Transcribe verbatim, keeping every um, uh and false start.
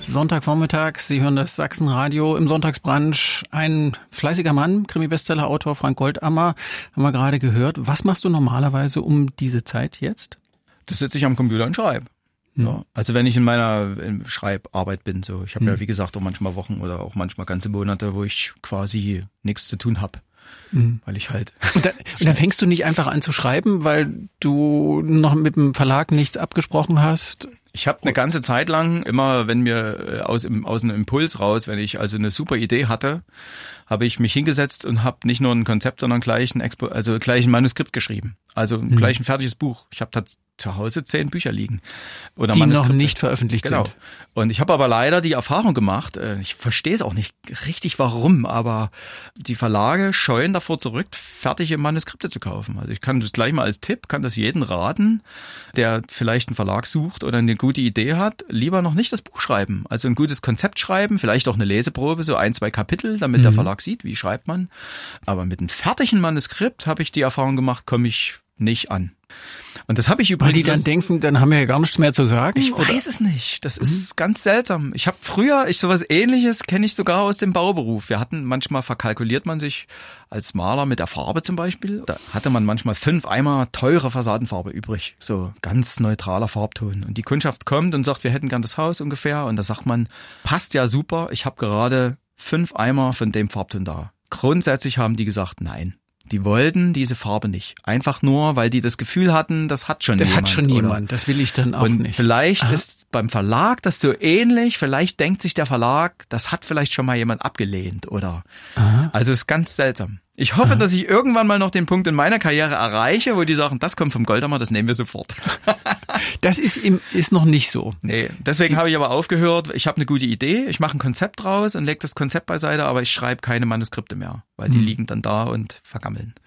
Sonntagvormittag, Sie hören das Sachsenradio im Sonntagsbrunch. Ein fleißiger Mann, Krimi-Bestseller-Autor Frank Goldammer, haben wir gerade gehört. Was machst du normalerweise um diese Zeit jetzt? Das sitze ich am Computer und schreibe. Hm. Ja, also wenn ich in meiner Schreibarbeit bin, so. Ich habe hm. ja, wie gesagt, auch manchmal Wochen oder auch manchmal ganze Monate, wo ich quasi nichts zu tun habe. Mhm. Weil ich halt. Und, da, und dann fängst du nicht einfach an zu schreiben, weil du noch mit dem Verlag nichts abgesprochen hast? Ich habe eine ganze Zeit lang, immer wenn mir aus, aus einem Impuls raus, wenn ich also eine super Idee hatte, habe ich mich hingesetzt und habe nicht nur ein Konzept, sondern gleich ein, Expo, also gleich ein Manuskript geschrieben. Also mhm. gleich ein fertiges Buch. Ich habe zu Hause zehn Bücher liegen. Oder die noch nicht veröffentlicht genau. sind. Und ich habe aber leider die Erfahrung gemacht, ich verstehe es auch nicht richtig warum, aber die Verlage scheuen davor zurück, fertige Manuskripte zu kaufen. Also ich kann das gleich mal als Tipp, kann das jeden raten, der vielleicht einen Verlag sucht oder eine gute Idee hat, lieber noch nicht das Buch schreiben. Also ein gutes Konzept schreiben, vielleicht auch eine Leseprobe, so ein, zwei Kapitel, damit mhm. der Verlag sieht, wie schreibt man. Aber mit einem fertigen Manuskript habe ich die Erfahrung gemacht, komme ich nicht an. Und das habe ich übrigens. Weil die dann denken, dann haben wir ja gar nichts mehr zu sagen? Ich oder? weiß es nicht. Das ist mhm. ganz seltsam. Ich habe früher, ich sowas Ähnliches kenne ich sogar aus dem Bauberuf. Wir hatten manchmal verkalkuliert man sich als Maler mit der Farbe zum Beispiel. Da hatte man manchmal fünf Eimer teure Fassadenfarbe übrig. So ganz neutraler Farbton. Und die Kundschaft kommt und sagt, wir hätten gern das Haus ungefähr. Und da sagt man, passt ja super. Ich habe gerade fünf Eimer von dem Farbton da. Grundsätzlich haben die gesagt, nein. Die wollten diese Farbe nicht. Einfach nur, weil die das Gefühl hatten, das hat schon das jemand. Das hat schon oder? jemand, das will ich dann auch und nicht. Vielleicht Aha. ist beim Verlag das so ähnlich, vielleicht denkt sich der Verlag, das hat vielleicht schon mal jemand abgelehnt, oder? Aha. Also ist ganz seltsam. Ich hoffe, Aha. dass ich irgendwann mal noch den Punkt in meiner Karriere erreiche, wo die sagen, das kommt vom Goldammer, das nehmen wir sofort. Das ist im, ist noch nicht so. Nee, deswegen habe ich aber aufgehört. Ich habe eine gute Idee, ich mache ein Konzept draus und lege das Konzept beiseite, aber ich schreibe keine Manuskripte mehr, weil die hm. liegen dann da und vergammeln.